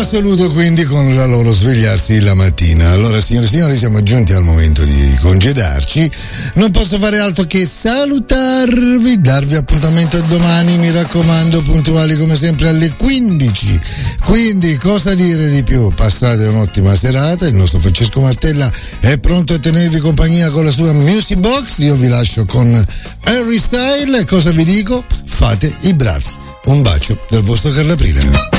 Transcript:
assoluto, quindi, con la loro svegliarsi la mattina. Allora, signore e signori, siamo giunti al momento di congedarci. Non posso fare altro che salutarvi, darvi appuntamento a domani, mi raccomando, puntuali come sempre alle 15. Quindi, cosa dire di più? Passate un'ottima serata, il nostro Francesco Martella è pronto a tenervi compagnia con la sua Music Box. Io vi lascio con Harry Style. Cosa vi dico? Fate i bravi. Un bacio dal vostro Carlo Aprile.